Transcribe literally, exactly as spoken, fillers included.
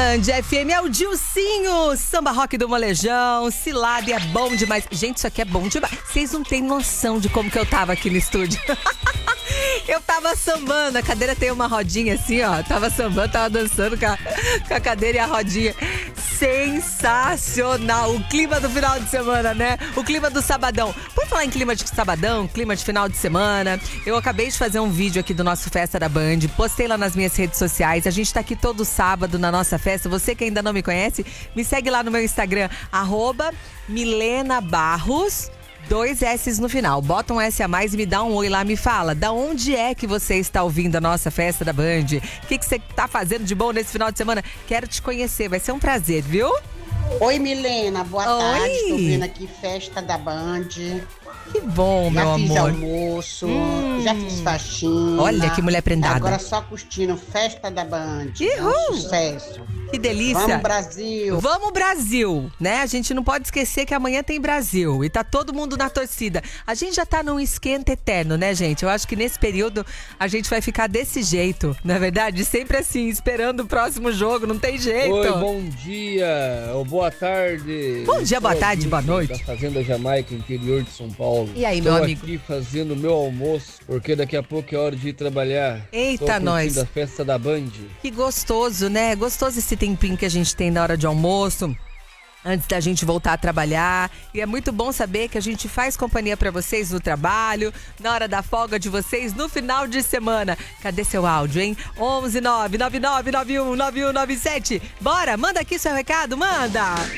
Band F M é o Dilcinho, samba rock do molejão, cilada e é bom demais. Gente, isso aqui é bom demais. Vocês não têm noção de como que eu tava aqui no estúdio. Eu tava sambando, a cadeira tem uma rodinha assim, ó. Tava sambando, tava dançando com a, com a cadeira e a rodinha. Sensacional! O clima do final de semana, né? O clima do sabadão. Por falar em clima de sabadão, clima de final de semana, eu acabei de fazer um vídeo aqui do nosso Festa da Band, postei lá nas minhas redes sociais. A gente tá aqui todo sábado na nossa festa. Você que ainda não me conhece, me segue lá no meu Instagram, arroba Milena Barros. Dois S's no final. Bota um S a mais e me dá um oi lá. Me fala, da onde é que você está ouvindo a nossa Festa da Band? O que, que você tá fazendo de bom nesse final de semana? Quero te conhecer, vai ser um prazer, viu? Oi, Milena, boa Oi. tarde. Estou vendo aqui Festa da Band. Que bom, já meu fiz amor. almoço, Hum. já fiz faxina. Olha que mulher prendada. Agora só curtindo Festa da Band. É Uhul. um sucesso. Que delícia. Vamos, Brasil. Vamos, Brasil, né? A gente não pode esquecer que amanhã tem Brasil e tá todo mundo na torcida. A gente já tá num esquenta eterno, né, gente? Eu acho que nesse período a gente vai ficar desse jeito, na é verdade? Sempre assim, esperando o próximo jogo, não tem jeito. Oi, bom dia, ou boa tarde. Bom dia, boa Sou tarde, boa Augusto, noite. Da Fazenda Jamaica, interior de São Paulo. E aí, Estou meu amigo? aqui fazendo meu almoço, porque daqui a pouco é hora de ir trabalhar. Eita, Tô nós. curtindo a Festa da Band. Que gostoso, né? Gostoso esse tempinho que a gente tem na hora de almoço, antes da gente voltar a trabalhar. E é muito bom saber que a gente faz companhia pra vocês no trabalho, na hora da folga de vocês, no final de semana. Cadê seu áudio, hein? onze nove nove nove nove um nove um nove sete. Bora, manda aqui seu recado, manda!